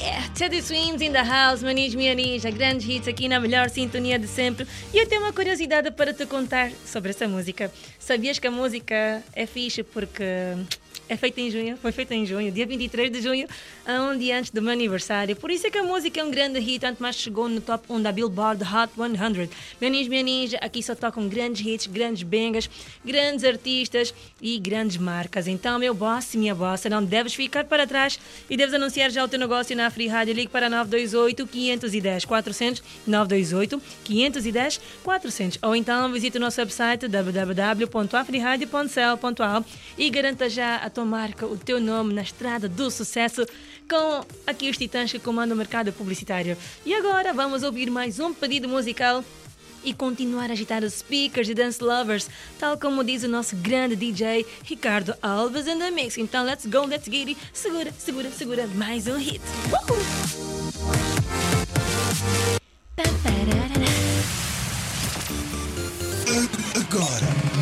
Teddy Swims in the house, manis, mianis, grandes hits aqui na melhor sintonia de sempre. E eu tenho uma curiosidade para te contar sobre essa música. Sabias que a música é fixe porque é feita em junho, foi feita em junho, dia 23 de junho, um dia antes do meu aniversário. Por isso é que a música é um grande hit, tanto mais chegou no top 1 da Billboard Hot 100. Manis, mianis, aqui só tocam grandes hits, grandes bengas, grandes artistas e grandes marcas. Então, meu boss, minha bossa, não deves ficar para trás e deves anunciar já o teu negócio na Free Rádio. Ligue para 928-510-400, 928-510-400. Ou então visite o nosso website www.afriradio.cl.al e garanta já a tua marca, o teu nome na estrada do sucesso com aqui os titãs que comandam o mercado publicitário. E agora vamos ouvir mais um pedido musical e continuar a agitar os speakers e dance lovers, tal como diz o nosso grande DJ Ricardo Alves in the mix. Então let's go, let's get it. Segura, segura, segura, mais um hit. Agora